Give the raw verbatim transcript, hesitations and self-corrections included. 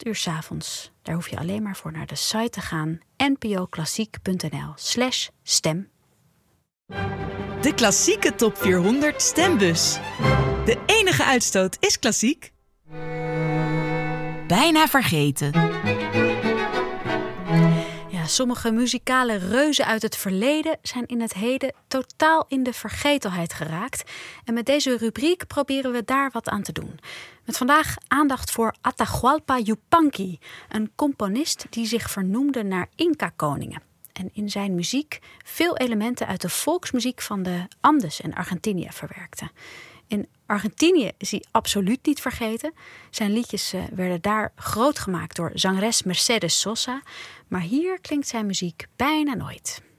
acht uur 's avonds. Daar hoef je alleen maar voor naar de site te gaan. npoklassiek.nl slash stem. De klassieke top vierhonderd stembus. De enige uitstoot is klassiek. Bijna vergeten. Ja, sommige muzikale reuzen uit het verleden zijn in het heden totaal in de vergetelheid geraakt. En met deze rubriek proberen we daar wat aan te doen. Met vandaag aandacht voor Atahualpa Yupanqui, een componist die zich vernoemde naar Inca-koningen. En in zijn muziek veel elementen uit de volksmuziek van de Andes en Argentinië verwerkte. In Argentinië is hij absoluut niet vergeten. Zijn liedjes werden daar groot gemaakt door zangeres Mercedes Sosa. Maar hier klinkt zijn muziek bijna nooit.